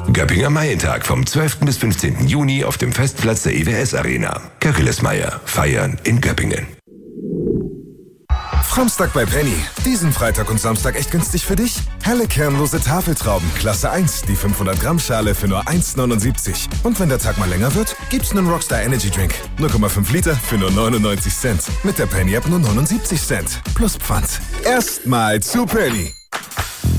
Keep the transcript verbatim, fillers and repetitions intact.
Göppinger Maientag vom zwölften bis fünfzehnten Juni auf dem Festplatz der I W S Arena. Kachillesmeier. Feiern in Göppingen. Framstag bei Penny. Diesen Freitag und Samstag echt günstig für dich? Helle kernlose Tafeltrauben, Klasse eins, die fünfhundert Gramm Schale für nur eins neunundsiebzig. Und wenn der Tag mal länger wird, gibt's einen Rockstar Energy Drink. null Komma fünf Liter für nur neunundneunzig Cent. Mit der Penny App nur neunundsiebzig Cent. Plus Pfand. Erstmal zu Penny.